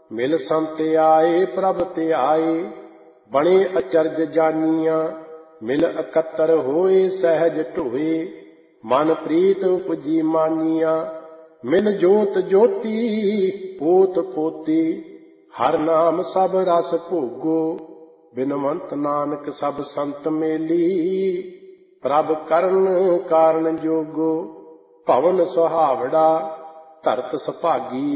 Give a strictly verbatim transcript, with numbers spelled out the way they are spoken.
ਮਿਲ ਸੰਤ ਆਏ ਪ੍ਰਭ ਤੇ ਆਏ, ਬਣੇ ਅਚਰਜ ਜਾਨੀਆਂ। ਮਿਲ ਇਕੱਤਰ ਹੋਏ ਸਹਿਜ ਢੋਏ, ਮਨ ਪ੍ਰੀਤ ਉਪਜੀ ਮਾਨੀਆਂ। ਮਿਲ ਜੋਤ ਜੋਤੀ ਪੋਤ ਪੋਤੀ, ਹਰ ਨਾਮ ਸਭ ਰਸ ਭੋਗੋ। ਬਿਨਵੰਤ ਨਾਨਕ ਸਭ ਸੰਤ ਮੇਲੀ, ਪ੍ਰਭ ਕਰਨ ਕਾਰਨ ਜੋਗੋ। ਭਵਨ ਸੁਹਾਵੜਾ ਧਰਤ ਸੁਭਾਗੀ,